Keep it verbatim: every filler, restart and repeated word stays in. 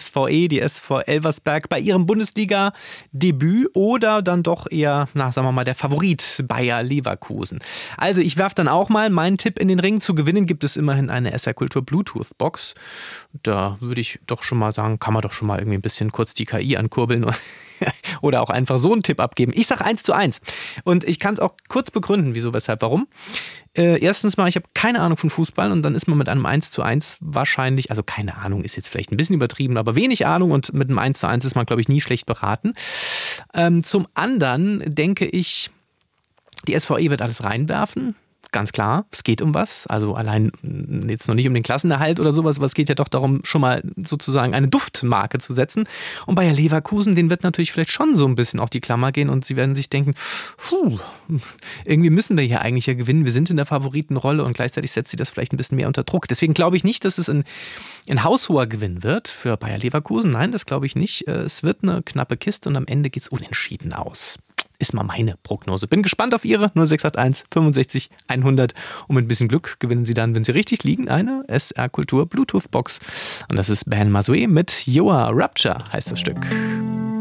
S V E, die S V Elversberg, bei ihrem Bundesliga-Debüt oder dann doch eher, na, sagen wir mal, der Favorit Bayer Leverkusen. Also ich werfe dann auch mal meinen Tipp in den Ring. Zu gewinnen gibt es immerhin eine S R Kultur Bluetooth-Box. Da würde ich doch schon mal sagen, kann man doch schon mal irgendwie ein bisschen kurz die K I ankurbeln oder auch einfach so einen Tipp abgeben. Ich sage eins zu eins. Und ich kann es auch kurz begründen, wieso, weshalb, warum. Äh, erstens mal, ich habe keine Ahnung von Fußball und dann ist man mit einem eins zu eins wahrscheinlich, also keine Ahnung ist jetzt vielleicht ein bisschen übertrieben, aber wenig Ahnung und mit einem eins zu eins ist man, glaube ich, nie schlecht beraten. Ähm, zum anderen denke ich, die S V E wird alles reinwerfen. Ganz klar, es geht um was. Also allein jetzt noch nicht um den Klassenerhalt oder sowas, aber es geht ja doch darum, schon mal sozusagen eine Duftmarke zu setzen. Und Bayer Leverkusen, denen wird natürlich vielleicht schon so ein bisschen auf die Klammer gehen und sie werden sich denken, puh, irgendwie müssen wir hier eigentlich ja gewinnen. Wir sind in der Favoritenrolle und gleichzeitig setzt sie das vielleicht ein bisschen mehr unter Druck. Deswegen glaube ich nicht, dass es ein, ein haushoher Gewinn wird für Bayer Leverkusen. Nein, das glaube ich nicht. Es wird eine knappe Kiste und am Ende geht es unentschieden aus. Ist mal meine Prognose. Bin gespannt auf Ihre null sechs acht eins fünfundsechzig hundert und mit ein bisschen Glück gewinnen Sie dann, wenn Sie richtig liegen, eine S R Kultur Bluetooth Box. Und das ist Ben Mazoué mit Your Rapture heißt das Stück.